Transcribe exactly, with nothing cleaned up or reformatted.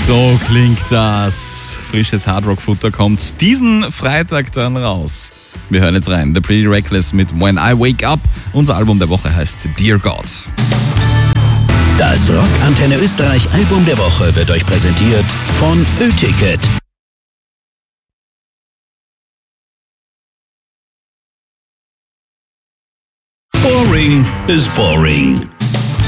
So klingt das. Frisches Hardrock-Futter kommt diesen Freitag dann raus. Wir hören jetzt rein. The Pretty Reckless mit When I Wake Up. Unser Album der Woche heißt Dear God. Das Rock Antenne Österreich Album der Woche wird euch präsentiert von Ö-Ticket. Boring is boring.